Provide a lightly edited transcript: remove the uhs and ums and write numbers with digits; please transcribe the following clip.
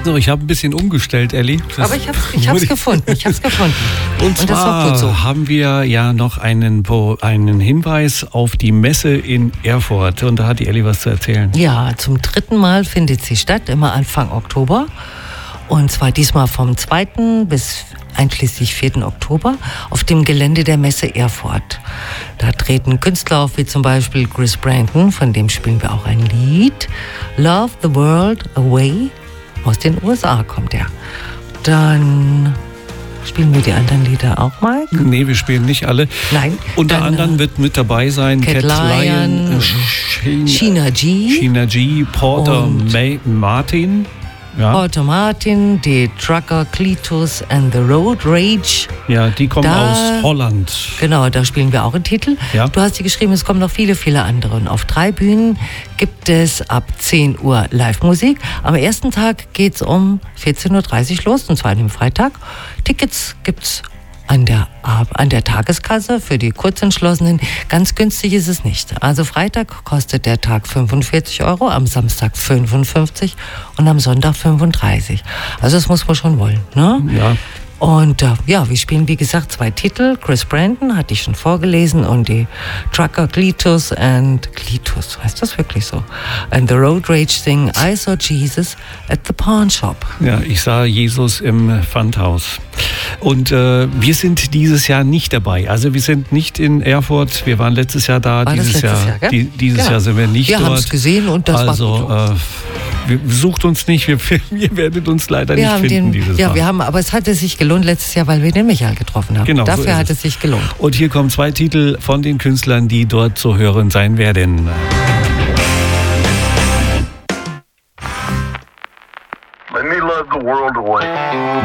So, ich habe ein bisschen umgestellt, Elli. Aber ich hab's gefunden. Und das war gut zwar so. haben wir ja noch einen Hinweis auf die Messe in Erfurt. Und da hat die Elli was zu erzählen. Ja, zum 3. Mal findet sie statt, immer Anfang Oktober. Und zwar diesmal vom 2. bis einschließlich 4. Oktober auf dem Gelände der Messe Erfurt. Da treten Künstler auf, wie zum Beispiel Chris Brandon, von dem spielen wir auch ein Lied. Love the World Away, aus den USA kommt er. Dann spielen wir die anderen Lieder auch mal. Nee, wir spielen nicht alle. Nein. Unter anderem wird mit dabei sein Cat Lion, Sheena G, Porter Martin. Ja. Porter Martin, die Trucker Cletus and the Road Rage. Ja, die kommen aus Holland. Genau, da spielen wir auch einen Titel. Ja. Du hast dir geschrieben, es kommen noch viele, viele andere. Und auf 3 Bühnen gibt es ab 10 Uhr Live-Musik. Am ersten Tag geht es um 14.30 Uhr los, und zwar an dem Freitag. Tickets gibt's an der Tageskasse für die Kurzentschlossenen. Ganz günstig ist es nicht. Also Freitag kostet der Tag 45 €, am Samstag 55 und am Sonntag 35. Also das muss man schon wollen, ne? Ja. Und wir spielen, wie gesagt, 2 Titel. Chris Brandon hatte ich schon vorgelesen und die Trucker Cletus, heißt das wirklich so? And the Road Rage singen I Saw Jesus at the Pawn Shop. Ja, ich sah Jesus im Pfandhaus. Und wir sind dieses Jahr nicht dabei. Also wir sind nicht in Erfurt. Wir waren letztes Jahr da. Dieses Jahr sind wir nicht dort. Wir haben es gesehen und das also, war gut. Sucht uns nicht. Wir werdet uns leider nicht finden dieses Mal. Aber es hatte sich gelohnt letztes Jahr, weil wir den Michael getroffen haben. Genau, dafür hat es sich gelohnt. Und hier kommen 2 Titel von den Künstlern, die dort zu hören sein werden. Let me love the world away.